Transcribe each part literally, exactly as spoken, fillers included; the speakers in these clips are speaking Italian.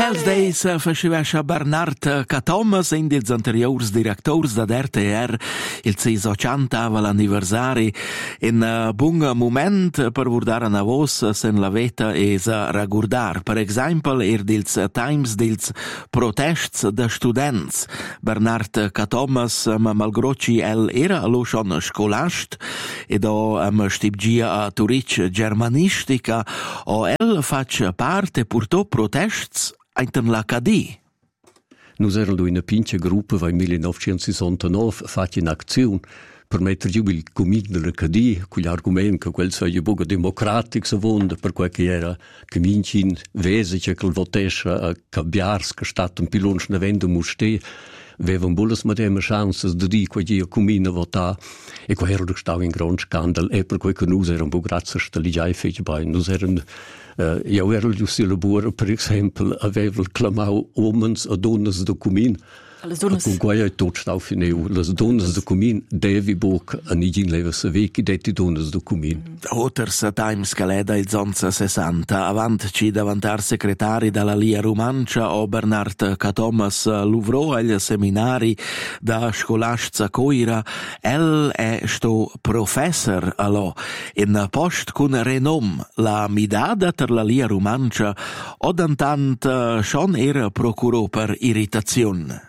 quels days faceva Bernard K. Thomas in dils anteriors directors da R T R il seisocentottanta l'anniversari in uh, buon moment per guardare a vos sen la veta e sa ragurdar. Per esempio er dils times dils protests de students. Bernard K. Thomas ma malgroci el era allo schon scolast e do am stibgia a Turic germanistica o el fac parte purto protests einten l'A C D. Nus erano una pinche gruppa vai millenovecentosessantanove fatti in azione per mettere giù il comune dell'A C D con l'argomento che quel sia poco democratico secondo per quel che era che minci in vese che il votesce a cambiarsi che stato un pilone ne vende muste avevano bulles ma delle chance di dire che il comune votare e qua era stato un grande scandalo e per quel che nus erano un po' grazie a già fece bei nus erano Uh, io ero giusto labore, per esempio, avevo clamato uomini e donne del comune. Le donne? Con cui è tutto stato finito. Le donne del comune devi boc a nigin leva se vecchi detti donne del comune. Oters times caleda il zonza sessanta, avanti davantar secretari dalla Lia Romancia o Bernard K. Thomas Luvro agli seminari da scolastica coira, el è sto professor allo, in post con renom la midada per la Lia Romancia, o dantant schon era procurò per irritazione.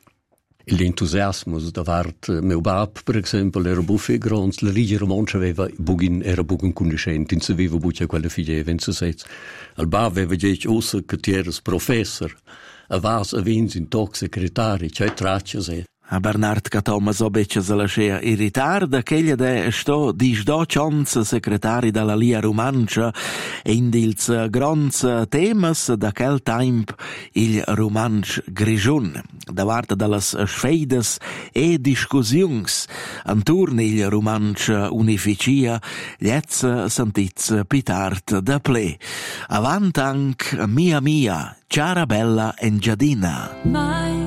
L'entusiasmo da parte meu bab, per esempio, era buffet grande, la Ligia Romancia aveva bugin, era bugin conoscente, non sapeva buccia quella figlia, wenn si sets. Al bab aveva detto ossa che ti eres professor, a vas a vins in toc secretari, cioè traccia se. A Bernard K. Thomas obeccia se lascia irritar da cheglia de sto dis do chons secretari dalla Lia Romancia e in dils grons temas da quel temp il romanch grigiun davart dallas sfeidas e discussions anturn il romanch unificia liez sentits pitart da ple avant anc mia mia Ciara Bella Engiadina.